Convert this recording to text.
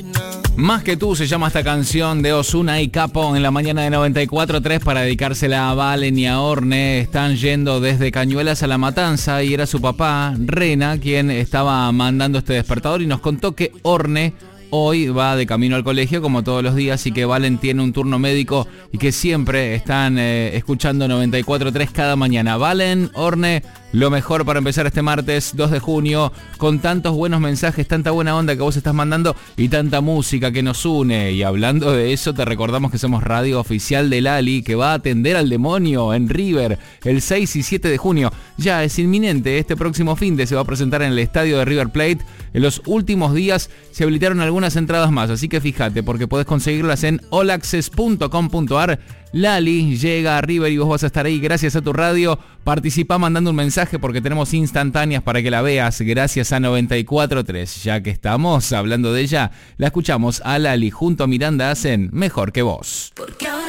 Más que tú se llama esta canción de Ozuna y Capo en la mañana de 94.3 para dedicársela a Valen y a Orne. Están yendo desde Cañuelas a La Matanza y era su papá, Rena, quien estaba mandando este despertador y nos contó que Orne hoy va de camino al colegio como todos los días y que Valen tiene un turno médico y que siempre están escuchando 94.3 cada mañana. Valen, Orne, lo mejor para empezar este martes 2 de junio con tantos buenos mensajes, tanta buena onda que vos estás mandando y tanta música que nos une. Y hablando de eso, te recordamos que somos radio oficial de Lali, que va a atender al demonio en River el 6 y 7 de junio. Ya es inminente, este próximo finde se va a presentar en el estadio de River Plate. En los últimos días se habilitaron algunas entradas más, así que fíjate porque podés conseguirlas en allaccess.com.ar. Lali llega a River y vos vas a estar ahí gracias a tu radio. Participá mandando un mensaje porque tenemos instantáneas para que la veas gracias a 94.3. Ya que estamos hablando de ella, la escuchamos a Lali junto a Miranda hacen Mejor que Vos. Porque